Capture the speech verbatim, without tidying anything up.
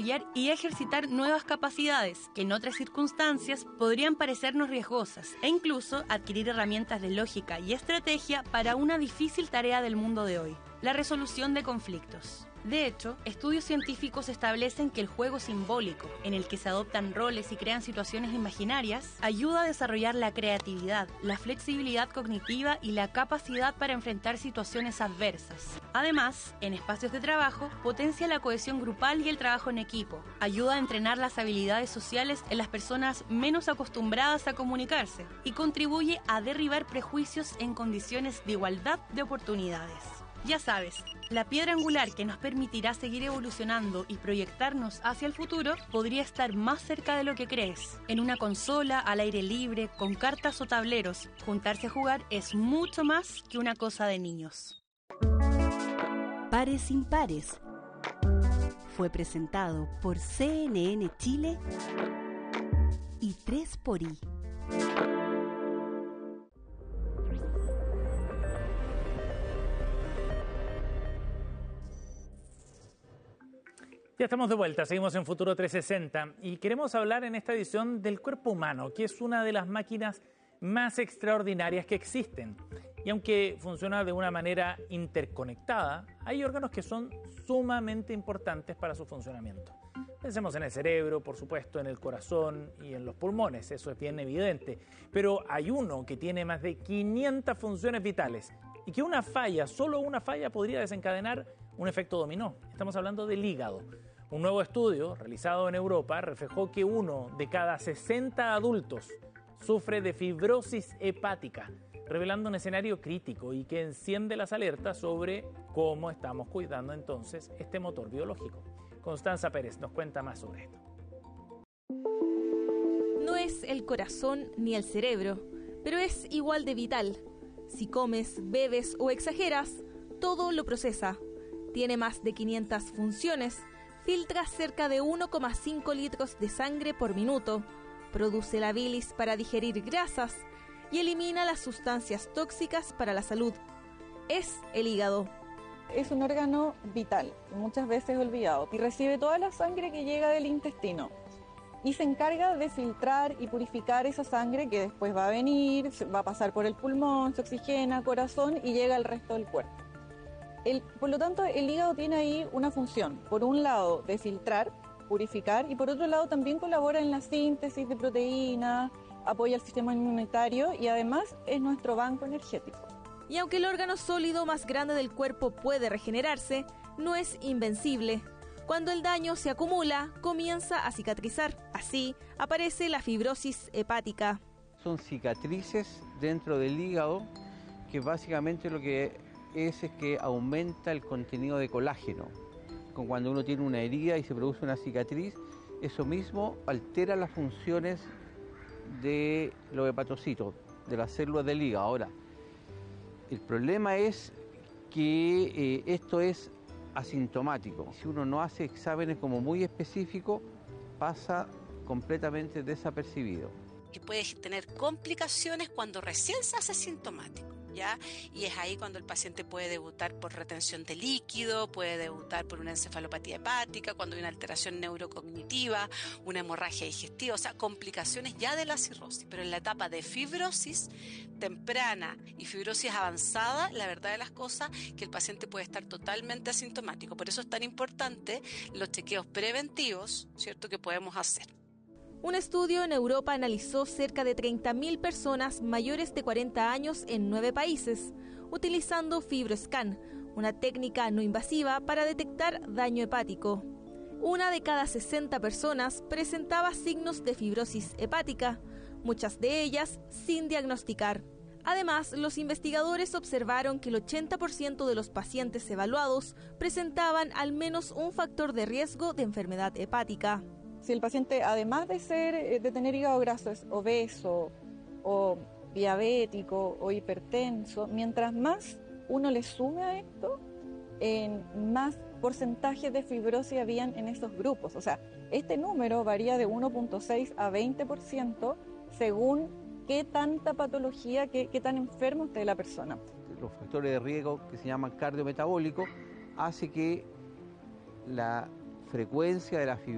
desarrollar y ejercitar nuevas capacidades que en otras circunstancias podrían parecernos riesgosas e incluso adquirir herramientas de lógica y estrategia para una difícil tarea del mundo de hoy, la resolución de conflictos. De hecho, estudios científicos establecen que el juego simbólico, en el que se adoptan roles y crean situaciones imaginarias, ayuda a desarrollar la creatividad, la flexibilidad cognitiva y la capacidad para enfrentar situaciones adversas. Además, en espacios de trabajo, potencia la cohesión grupal y el trabajo en equipo, ayuda a entrenar las habilidades sociales en las personas menos acostumbradas a comunicarse y contribuye a derribar prejuicios en condiciones de igualdad de oportunidades. Ya sabes, la piedra angular que nos permitirá seguir evolucionando y proyectarnos hacia el futuro podría estar más cerca de lo que crees. En una consola, al aire libre, con cartas o tableros, juntarse a jugar es mucho más que una cosa de niños. Pares Impares fue presentado por C N N Chile y tres por I. Ya estamos de vuelta, seguimos en Futuro trescientos sesenta y queremos hablar en esta edición del cuerpo humano, que es una de las máquinas más extraordinarias que existen. Y aunque funciona de una manera interconectada, hay órganos que son sumamente importantes para su funcionamiento. Pensemos en el cerebro, por supuesto, en el corazón y en los pulmones, eso es bien evidente. Pero hay uno que tiene más de quinientas funciones vitales y que una falla, solo una falla, podría desencadenar un efecto dominó. Estamos hablando del hígado. Un nuevo estudio realizado en Europa reflejó que uno de cada sesenta adultos sufre de fibrosis hepática, revelando un escenario crítico y que enciende las alertas sobre cómo estamos cuidando entonces este motor biológico. Constanza Pérez nos cuenta más sobre esto. No es el corazón ni el cerebro, pero es igual de vital. Si comes, bebes o exageras, todo lo procesa. Tiene más de quinientas funciones, filtra cerca de uno coma cinco litros de sangre por minuto, produce la bilis para digerir grasas y elimina las sustancias tóxicas para la salud. Es el hígado. Es un órgano vital, muchas veces olvidado, y recibe toda la sangre que llega del intestino. Y se encarga de filtrar y purificar esa sangre que después va a venir, va a pasar por el pulmón, se oxigena, corazón y llega al resto del cuerpo. El, por lo tanto, el hígado tiene ahí una función, por un lado de filtrar, purificar, y por otro lado también colabora en la síntesis de proteínas, apoya el sistema inmunitario y además es nuestro banco energético. Y aunque el órgano sólido más grande del cuerpo puede regenerarse, no es invencible. Cuando el daño se acumula, comienza a cicatrizar. Así aparece la fibrosis hepática. Son cicatrices dentro del hígado que básicamente lo que es es que aumenta el contenido de colágeno. Cuando uno tiene una herida y se produce una cicatriz, eso mismo altera las funciones de los hepatocitos, de las células del hígado. Ahora, el problema es que eh, esto es asintomático. Si uno no hace exámenes como muy específicos, pasa completamente desapercibido. Y puedes tener complicaciones cuando recién se hace sintomático, ¿ya? Y es ahí cuando el paciente puede debutar por retención de líquido, puede debutar por una encefalopatía hepática, cuando hay una alteración neurocognitiva, una hemorragia digestiva, o sea, complicaciones ya de la cirrosis. Pero en la etapa de fibrosis temprana y fibrosis avanzada, la verdad de las cosas que el paciente puede estar totalmente asintomático. Por eso es tan importante los chequeos preventivos, ¿cierto?, que podemos hacer. Un estudio en Europa analizó cerca de treinta mil personas mayores de cuarenta años en nueve países, utilizando FibroScan, una técnica no invasiva para detectar daño hepático. Una de cada sesenta personas presentaba signos de fibrosis hepática, muchas de ellas sin diagnosticar. Además, los investigadores observaron que el ochenta por ciento de los pacientes evaluados presentaban al menos un factor de riesgo de enfermedad hepática. Si el paciente, además de ser de tener hígado graso, es obeso o diabético o hipertenso, mientras más uno le sume a esto, en más porcentaje de fibrosis habían en esos grupos. O sea, este número varía de uno punto seis a veinte por ciento según qué tanta patología, qué, qué tan enfermo esté la persona. Los factores de riesgo que se llaman cardiometabólicos hace que la frecuencia de la fibrosis